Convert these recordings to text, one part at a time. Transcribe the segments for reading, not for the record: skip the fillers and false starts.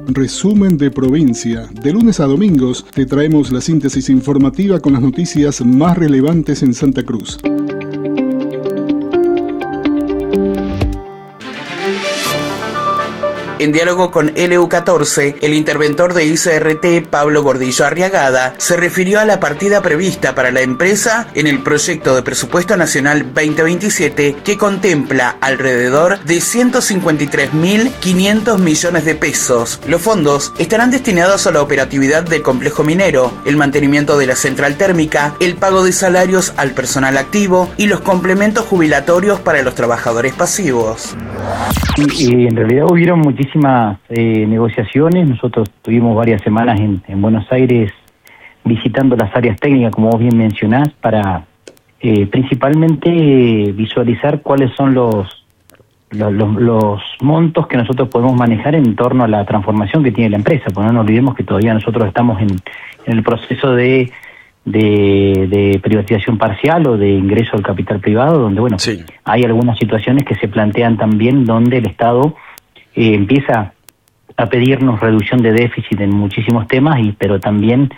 Resumen de provincia. De lunes a domingos te traemos la síntesis informativa con las noticias más relevantes en Santa Cruz. En diálogo con LU14, el interventor de ICRT, Pablo Gordillo Arriagada, se refirió a la partida prevista para la empresa en el proyecto de presupuesto nacional 2027 que contempla alrededor de 153.500 millones de pesos. Los fondos estarán destinados a la operatividad del complejo minero, el mantenimiento de la central térmica, el pago de salarios al personal activo y los complementos jubilatorios para los trabajadores pasivos. En realidad hubieron muchísimas negociaciones. Nosotros tuvimos varias semanas en Buenos Aires visitando las áreas técnicas, como vos bien mencionás, para principalmente visualizar cuáles son los montos que nosotros podemos manejar en torno a la transformación que tiene la empresa, porque no nos olvidemos que todavía nosotros estamos en el proceso de privatización parcial o de ingreso al capital privado, donde sí, hay algunas situaciones que se plantean también donde el Estado empieza a pedirnos reducción de déficit en muchísimos temas, pero también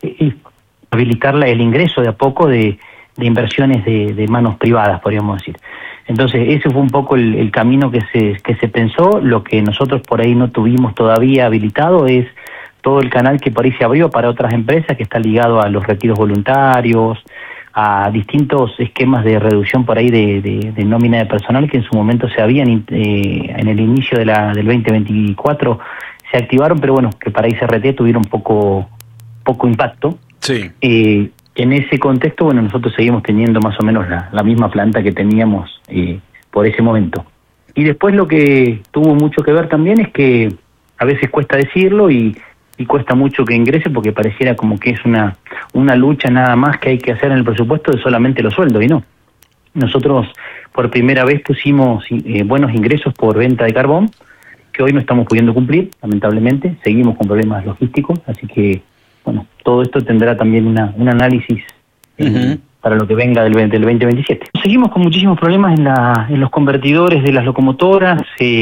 habilitar el ingreso de a poco de inversiones de manos privadas, podríamos decir. Entonces ese fue un poco el camino que se pensó. Lo que nosotros por ahí no tuvimos todavía habilitado es todo el canal que por ahí se abrió para otras empresas, que está ligado a los retiros voluntarios, a distintos esquemas de reducción por ahí de nómina de personal que en su momento se habían en el inicio del 2024 se activaron, pero bueno, que para ICRT tuvieron poco impacto. Sí. En ese contexto, bueno, nosotros seguimos teniendo más o menos la misma planta que teníamos por ese momento. Y después lo que tuvo mucho que ver también es que a veces cuesta decirlo y cuesta mucho que ingrese porque pareciera como que es una lucha nada más que hay que hacer en el presupuesto de solamente los sueldos, y no. Nosotros por primera vez pusimos buenos ingresos por venta de carbón, que hoy no estamos pudiendo cumplir, lamentablemente. Seguimos con problemas logísticos, así que, bueno, todo esto tendrá también un análisis para lo que venga del 2027. Seguimos con muchísimos problemas en los convertidores de las locomotoras.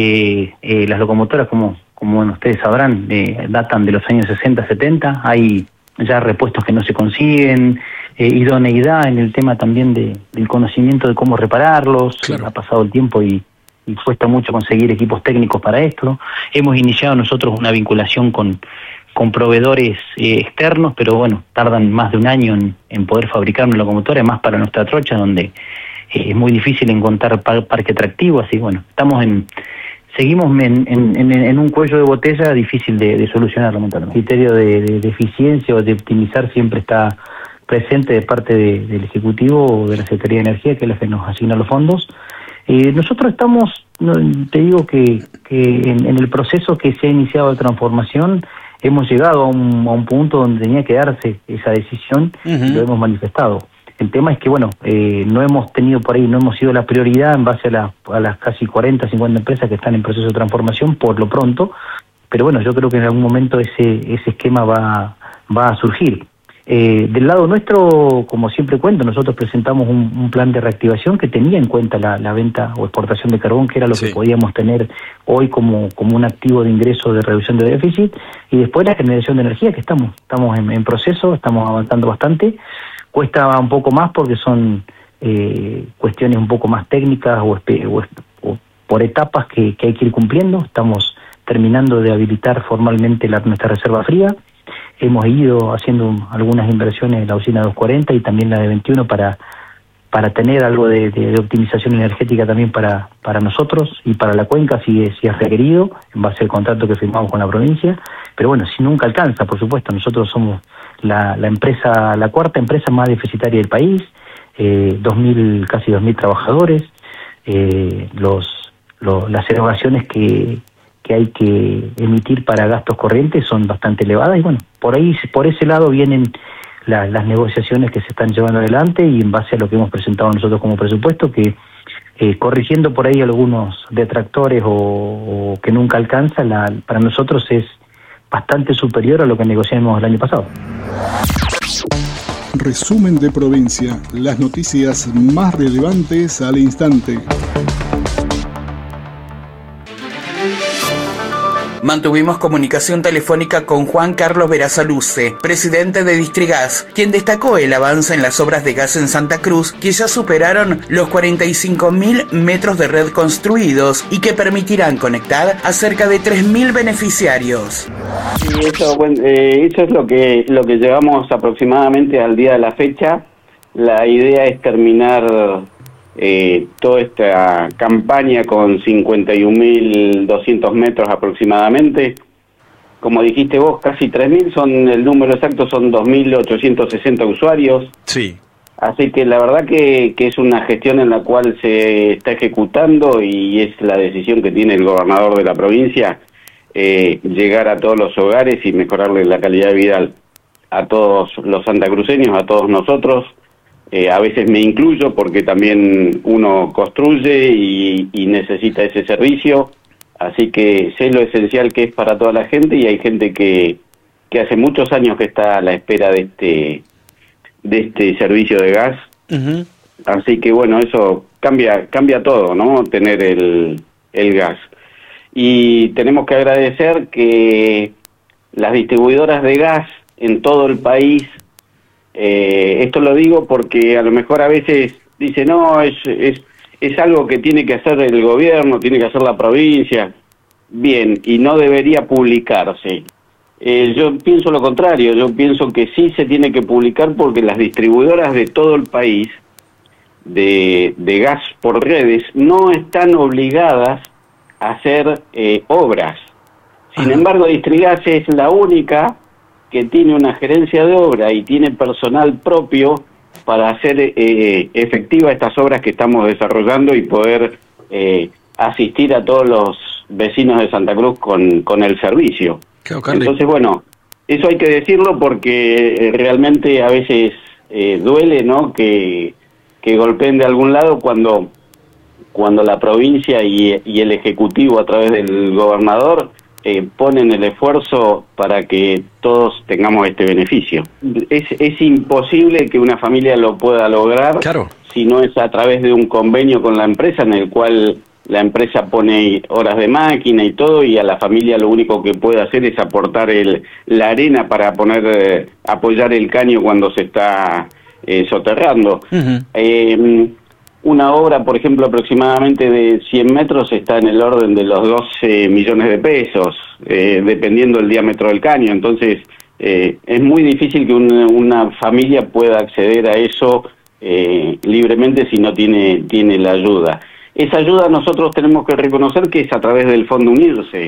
Las locomotoras, como bueno, ustedes sabrán, datan de los años 60, 70, hay ya repuestos que no se consiguen, idoneidad en el tema también del conocimiento de cómo repararlos. Claro. Ha pasado el tiempo y cuesta mucho conseguir equipos técnicos para esto. Hemos iniciado nosotros una vinculación con proveedores externos, pero bueno, tardan más de un año en poder fabricar una locomotora, más para nuestra trocha, donde es muy difícil encontrar parque atractivo, así bueno, seguimos en un cuello de botella difícil de solucionar, lamentablemente. El criterio de eficiencia o de optimizar siempre está presente de parte del Ejecutivo o de la Secretaría de Energía, que es la que nos asigna los fondos. Nosotros estamos, te digo que en el proceso que se ha iniciado de transformación, hemos llegado a un punto donde tenía que darse esa decisión y lo hemos manifestado. El tema es que, bueno, no hemos tenido por ahí, no hemos sido la prioridad en base a las casi 40, 50 empresas que están en proceso de transformación por lo pronto, pero bueno, yo creo que en algún momento ese esquema va a surgir. Del lado nuestro, como siempre cuento, nosotros presentamos un plan de reactivación que tenía en cuenta la venta o exportación de carbón, que era lo que podíamos tener hoy como un activo de ingreso de reducción de déficit, y después la generación de energía, que estamos en proceso, estamos avanzando bastante. Cuesta un poco más porque son cuestiones un poco más técnicas o por etapas que hay que ir cumpliendo. Estamos terminando de habilitar formalmente nuestra reserva fría. Hemos ido haciendo algunas inversiones en la usina 240 y también la de 21 para tener algo de optimización energética también para nosotros y para la cuenca si es requerido, en base al contrato que firmamos con la provincia. Pero bueno, si nunca alcanza, por supuesto, nosotros somos la cuarta empresa más deficitaria del país, casi 2.000 trabajadores, las erogaciones que hay que emitir para gastos corrientes son bastante elevadas, y bueno, por ese lado vienen las negociaciones que se están llevando adelante, y en base a lo que hemos presentado nosotros como presupuesto, que corrigiendo por ahí algunos detractores o que nunca alcanza, para nosotros es bastante superior a lo que negociamos el año pasado. Resumen de provincia, las noticias más relevantes al instante. Mantuvimos comunicación telefónica con Juan Carlos Verazaluce, presidente de Distrigas, quien destacó el avance en las obras de gas en Santa Cruz, que ya superaron los 45.000 metros de red construidos y que permitirán conectar a cerca de 3.000 beneficiarios. Y eso es lo que llevamos aproximadamente al día de la fecha. La idea es terminar toda esta campaña con 51.200 metros aproximadamente. Como dijiste vos, casi 3.000, el número exacto son 2.860 usuarios. Sí. Así que la verdad que es una gestión en la cual se está ejecutando y es la decisión que tiene el gobernador de la provincia, llegar a todos los hogares y mejorarle la calidad de vida a todos los santacruceños, a todos nosotros. A veces me incluyo porque también uno construye y necesita ese servicio, así que sé lo esencial que es para toda la gente y hay gente que hace muchos años que está a la espera de este servicio de gas. Uh-huh. Así que bueno, eso cambia todo, ¿no? Tener el gas. Y tenemos que agradecer que las distribuidoras de gas en todo el país, esto lo digo porque a lo mejor a veces dice no, es algo que tiene que hacer el gobierno, tiene que hacer la provincia, bien, y no debería publicarse. Yo pienso lo contrario, yo pienso que sí se tiene que publicar porque las distribuidoras de todo el país de gas por redes no están obligadas a hacer obras. Sin embargo, Distrigas es la única que tiene una gerencia de obra y tiene personal propio para hacer efectiva estas obras que estamos desarrollando y poder asistir a todos los vecinos de Santa Cruz con el servicio. Entonces, bueno, eso hay que decirlo porque realmente a veces duele, ¿no?, que golpeen de algún lado cuando la provincia y el Ejecutivo a través del gobernador ponen el esfuerzo para que todos tengamos este beneficio. Es imposible que una familia lo pueda lograr, claro, si no es a través de un convenio con la empresa en el cual la empresa pone horas de máquina y todo, y a la familia lo único que puede hacer es aportar la arena para apoyar el caño cuando se está soterrando. Uh-huh. Una obra, por ejemplo, aproximadamente de 100 metros está en el orden de los 12 millones de pesos, dependiendo del diámetro del caño. Entonces, es muy difícil que una familia pueda acceder a eso libremente si no tiene la ayuda. Esa ayuda nosotros tenemos que reconocer que es a través del Fondo Unirse.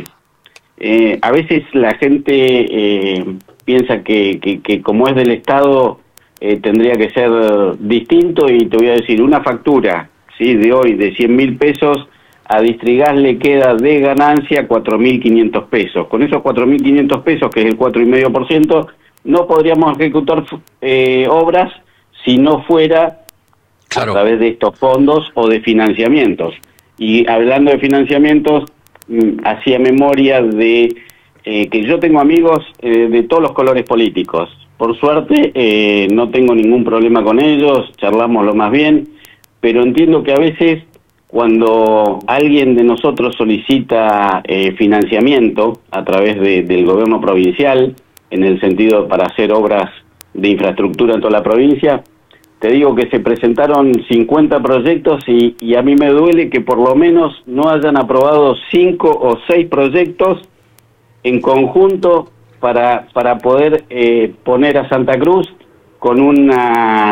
A veces la gente piensa que como es del Estado tendría que ser distinto, y te voy a decir, una factura, ¿sí?, de hoy de 100.000 pesos, a Distrigas le queda de ganancia 4.500 pesos. Con esos 4.500 pesos, que es el 4,5%, no podríamos ejecutar obras si no fuera a través de estos fondos o de financiamientos. Y hablando de financiamientos, hacía memoria de que yo tengo amigos de todos los colores políticos. Por suerte no tengo ningún problema con ellos, charlamos lo más bien, pero entiendo que a veces cuando alguien de nosotros solicita financiamiento a través del gobierno provincial, en el sentido para hacer obras de infraestructura en toda la provincia, te digo que se presentaron 50 proyectos y a mí me duele que por lo menos no hayan aprobado 5 o 6 proyectos en conjunto para poder poner a Santa Cruz con una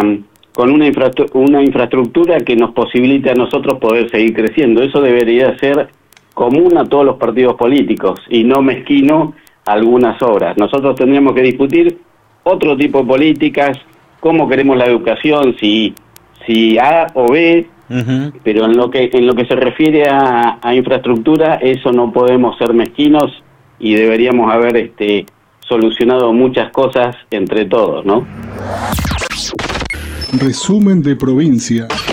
infraestructura que nos posibilite a nosotros poder seguir creciendo. Eso debería ser común a todos los partidos políticos y no mezquino algunas obras. Nosotros tendríamos que discutir otro tipo de políticas, cómo queremos la educación, si A o B, uh-huh, pero en lo que se refiere a infraestructura, eso no podemos ser mezquinos y deberíamos haber solucionado muchas cosas entre todos, ¿no? Resumen de provincia.